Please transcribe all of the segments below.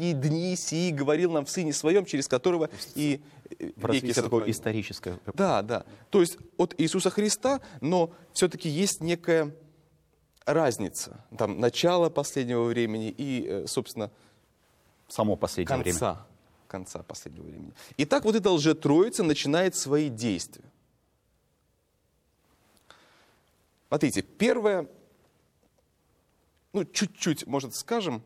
последние дни сии говорил нам в Сыне Своем, через которого и веки такое сотворил». историческое. Да, да. То есть от Иисуса Христа, но все-таки есть некая разница. Там начало последнего времени и, собственно, Само последнее время. конца последнего времени. Итак, вот эта лжетроица начинает свои действия. Смотрите, первое, чуть-чуть, может, скажем,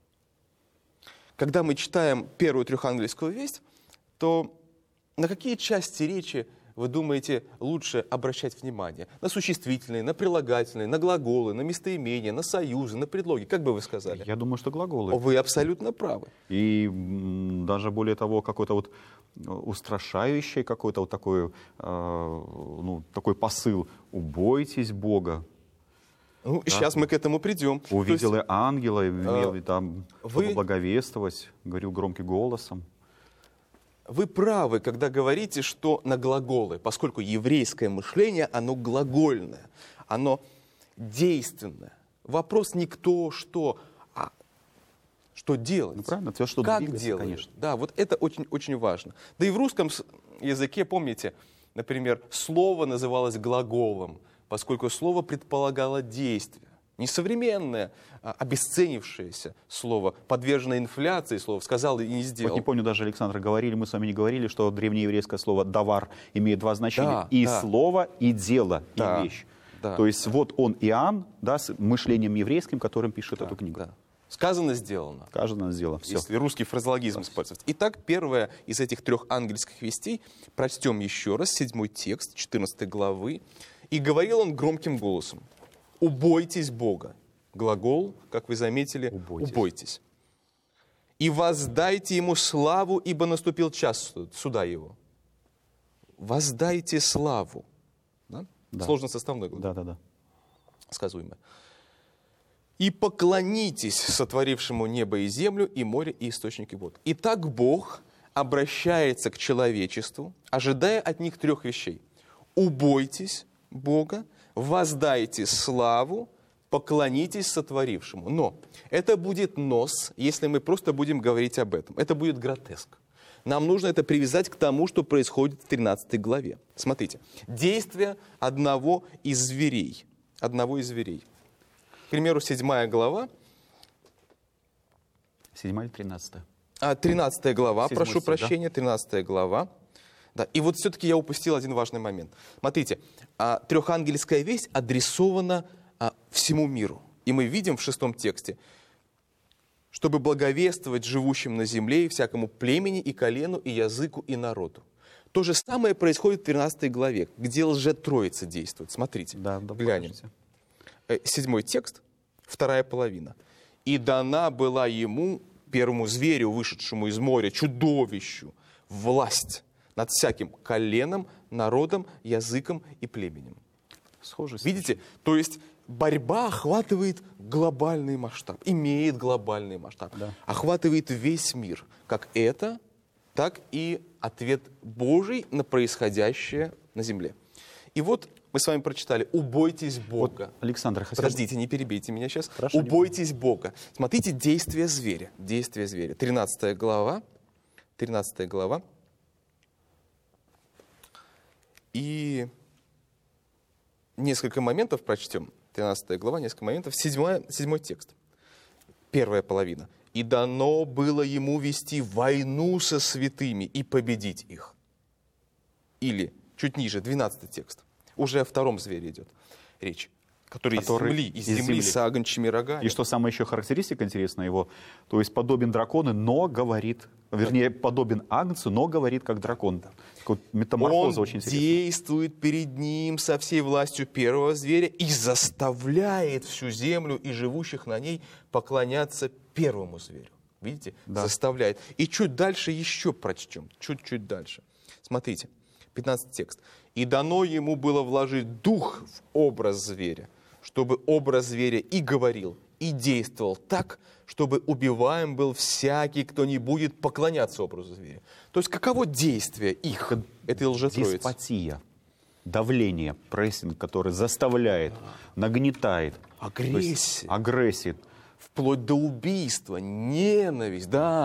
когда мы читаем первую трехангельскую весть, то на какие части речи, вы думаете, лучше обращать внимание? На существительные, на прилагательные, на глаголы, на местоимения, на союзы, на предлоги? Как бы вы сказали? Я думаю, что глаголы. Вы абсолютно правы. И даже более того, какой-то вот устрашающий какой-то вот такой, такой посыл. Убойтесь Бога. Ну, да. Сейчас мы к этому придем. Увидел и ангела, имел там, чтобы благовествовать, говорил громким голосом. Вы правы, когда говорите, что на глаголы, поскольку еврейское мышление, оно глагольное, оно действенное. Вопрос не кто, что, а что делать. Ну, правильно, все, что как двигаться, делать. конечно. Да, вот это очень-очень важно. Да и в русском языке, помните, например, слово называлось глаголом, поскольку слово предполагало действие. Не современное, обесценившееся слово, подверженное инфляции слово, сказал и не сделал. Вот не помню, даже, Александр, говорили, мы с вами не говорили, что древнееврейское слово «давар» имеет два значения. И слово, и дело, и вещь. Да. То есть вот он, Иоанн, да, с мышлением еврейским, которым пишет эту книгу. Да. Сказано, сделано. Сказано, сделано. Все. Если русский фразеологизм использовать. Итак, первая из этих трех ангельских вестей, прочтем еще раз, 7 текст, 14 главы. «И говорил он громким голосом: убойтесь Бога». Глагол, как вы заметили, убойтесь. «И воздайте Ему славу, ибо наступил час суда Его». Воздайте славу. Да? Да. Сложносоставной глагол. Да. Сказуемое. «И поклонитесь сотворившему небо и землю, и море, и источники вод». Итак, Бог обращается к человечеству, ожидая от них трех вещей. Убойтесь Бога, воздайте славу, поклонитесь сотворившему. Но это будет нос, если мы просто будем говорить об этом. Это будет гротеск. Нам нужно это привязать к тому, что происходит в 13 главе. Смотрите, действие одного из зверей. Одного из зверей. К примеру, 7 глава. 7 или 13? 13 глава, прошу стих, прощения, 13 глава. Да, и вот все-таки я упустил один важный момент. Смотрите, трехангельская весть адресована всему миру. И мы видим в 6 тексте, чтобы благовествовать живущим на земле и всякому племени, и колену, и языку, и народу. То же самое происходит в 13 главе, где лжетроица действует. Смотрите, глянем. 7 текст, 2 половина. «И дана была ему, первому зверю, вышедшему из моря, чудовищу, власть над всяким коленом, народом, языком и племенем». Схоже. Видите? То есть борьба охватывает глобальный масштаб, имеет глобальный масштаб, охватывает весь мир. Как это, так и ответ Божий на происходящее на земле. И вот мы с вами прочитали «Убойтесь Бога». Вот, Александр, подождите, не перебейте меня сейчас. Хорошо, «Убойтесь Бога». Смотрите, действие зверя. Действие зверя. 13 глава. 13 глава. И несколько моментов прочтем. 13 глава, несколько моментов. 7 текст. Первая половина. «И дано было ему вести войну со святыми и победить их». Или, чуть ниже, 12 текст. Уже о втором звере идет речь. Который из земли с агнчими рогами. И что самая еще характеристика интересная его, то есть подобен дракону, но говорит, вернее, подобен агнцу, но говорит как дракон. Вот метаморфоза очень интересная. Он действует перед ним со всей властью первого зверя и заставляет всю землю и живущих на ней поклоняться первому зверю. Видите? Да. Заставляет. И чуть дальше еще прочтем. Чуть-чуть дальше. Смотрите. 15 текст. «И дано ему было вложить дух в образ зверя, чтобы образ зверя и говорил, и действовал так, чтобы убиваем был всякий, кто не будет поклоняться образу зверя». То есть каково действие их, этой лжетроицы? Деспотия, давление, прессинг, который заставляет, нагнетает. Агрессия. Агрессия. Вплоть до убийства, ненависть, да.